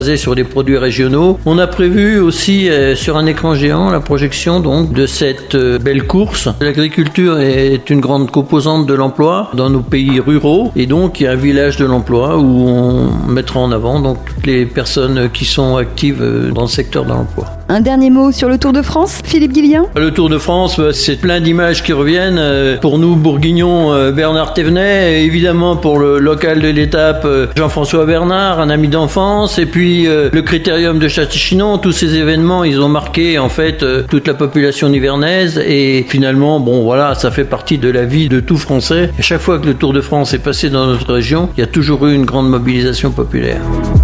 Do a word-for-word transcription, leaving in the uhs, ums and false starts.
basé sur des produits régionaux. On a prévu aussi euh, sur un écran géant la projection donc de cette euh, belle course. L'agriculture est une grande composante de l'emploi dans nos pays ruraux et donc il y a un village de l'emploi où on mettra en avant donc toutes les personnes qui sont actives dans le secteur de l'emploi. Un dernier mot sur le Tour de France, Philippe Guillien. Le Tour de France, c'est plein d'images qui reviennent. Pour nous, Bourguignons, Bernard Thévenet, évidemment pour le local de l'étape, Jean-François Bernard, un ami d'enfance, et puis le Critérium de Châtis-Chinon. Tous ces événements, ils ont marqué en fait toute la population nivernaise et finalement, bon voilà, ça fait partie de la vie de tout Français. À chaque fois que le Tour de France est passé dans notre région, il y a toujours eu une grande mobilisation populaire.